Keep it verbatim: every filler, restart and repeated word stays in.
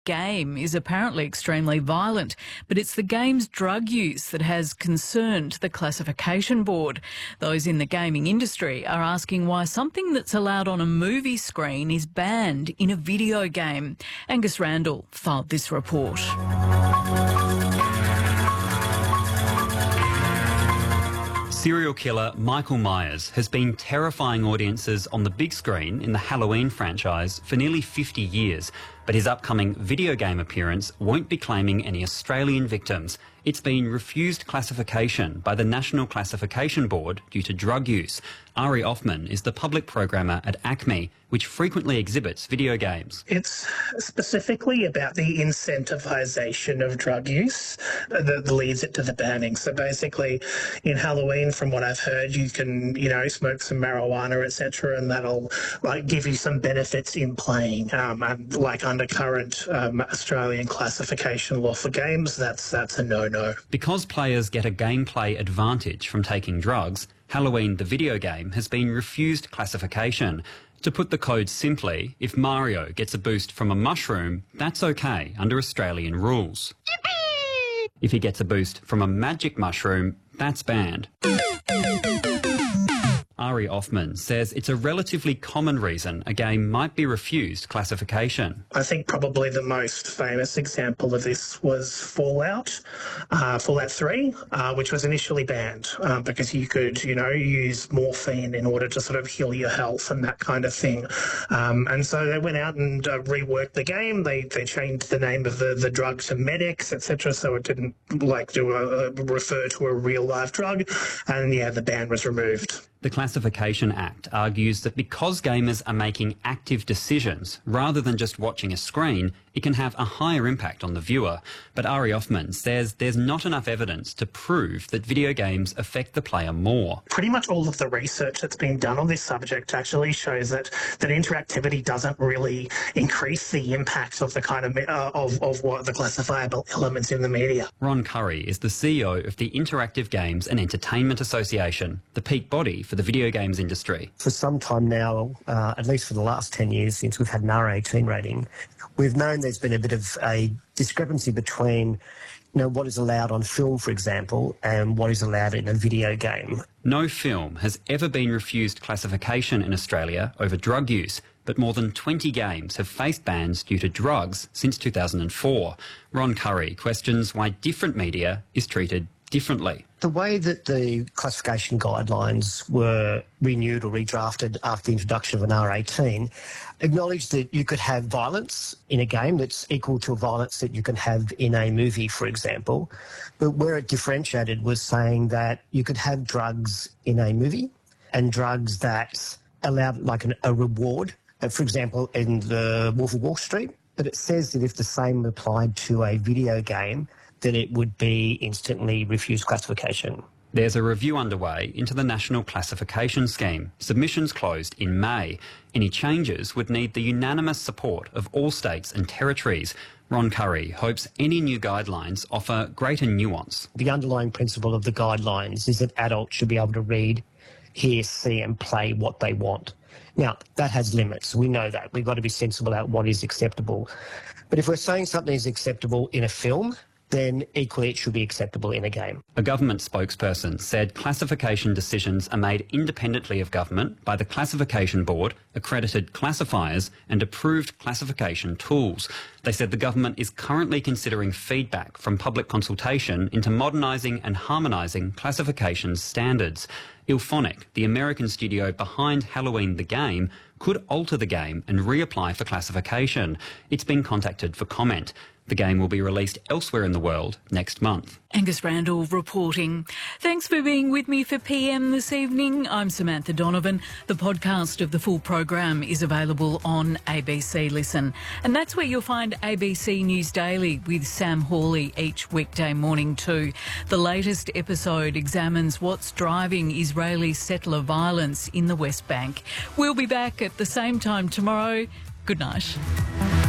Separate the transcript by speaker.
Speaker 1: game is apparently extremely violent, but it's the game's drug use that has concerned the Classification Board. Those in the gaming industry are asking why something that's allowed on a movie screen is banned in a video game. Angus Randall filed this report.
Speaker 2: Serial killer Michael Myers has been terrifying audiences on the big screen in the Halloween franchise for nearly fifty years, but his upcoming video game appearance won't be claiming any Australian victims. It's been refused classification by the National Classification Board due to drug use. Ari Offman is the public programmer at ACME, which frequently exhibits video games.
Speaker 3: It's specifically about the incentivisation of drug use that leads it to the banning. So basically, in Halloween, from what I've heard, you can, you know, smoke some marijuana, et cetera, and that'll like give you some benefits in playing. Um, and like under current um, Australian classification law for games, that's that's a no-no.
Speaker 2: Because players get a gameplay advantage from taking drugs, Halloween the video game has been refused classification. To put the code simply, if Mario gets a boost from a mushroom, that's okay under Australian rules. Yippee! If he gets a boost from a magic mushroom, that's banned. Ari Offman says it's a relatively common reason a game might be refused classification.
Speaker 3: I think probably the most famous example of this was Fallout, uh, Fallout three, uh, which was initially banned uh, because you could, you know, use morphine in order to sort of heal your health and that kind of thing. Um, and so they went out and uh, reworked the game. They they changed the name of the, the drug to Medix, et cetera, so it didn't like do a, a, refer to a real live drug. And yeah, the ban was removed.
Speaker 2: The Classification Act argues that because gamers are making active decisions rather than just watching a screen, it can have a higher impact on the viewer. But Ari Offman says there's not enough evidence to prove that video games affect the player more.
Speaker 3: Pretty much all of the research that's been done on this subject actually shows that, that interactivity doesn't really increase the impact of the kind of, uh, of, of what the classifiable elements in the media.
Speaker 2: Ron Curry is the C E O of the Interactive Games and Entertainment Association, the peak body for the video games industry.
Speaker 4: For some time now, uh, at least for the last ten years since we've had an R eighteen rating, we've known there's been a bit of a discrepancy between, you know, what is allowed on film, for example, and what is allowed in a video game.
Speaker 2: No film has ever been refused classification in Australia over drug use, but more than twenty games have faced bans due to drugs since two thousand four. Ron Curry questions why different media is treated differently.
Speaker 4: The way that the classification guidelines were renewed or redrafted after the introduction of an R eighteen acknowledged that you could have violence in a game that's equal to violence that you can have in a movie, for example. But where it differentiated was saying that you could have drugs in a movie and drugs that allowed like an, a reward. For example, in the Wolf of Wall Street, but it says that if the same applied to a video game, then it would be instantly refused classification.
Speaker 2: There's a review underway into the National Classification Scheme. Submissions closed in May. Any changes would need the unanimous support of all states and territories. Ron Curry hopes any new guidelines offer greater nuance.
Speaker 4: The underlying principle of the guidelines is that adults should be able to read, hear, see and play what they want. Now, that has limits. We know that. We've got to be sensible about what is acceptable. But if we're saying something is acceptable in a film, then equally it should be acceptable in a game.
Speaker 2: A government spokesperson said classification decisions are made independently of government by the Classification Board, accredited classifiers and approved classification tools. They said the government is currently considering feedback from public consultation into modernising and harmonising classification standards. Ilphonic, the American studio behind Halloween the game, could alter the game and reapply for classification. It's been contacted for comment. The game will be released elsewhere in the world next month.
Speaker 1: Angus Randall reporting. Thanks for being with me for P M this evening. I'm Samantha Donovan. The podcast of the full program is available on A B C Listen. And that's where you'll find A B C News Daily with Sam Hawley each weekday morning too. The latest episode examines what's driving Israeli settler violence in the West Bank. We'll be back at the same time tomorrow. Good night.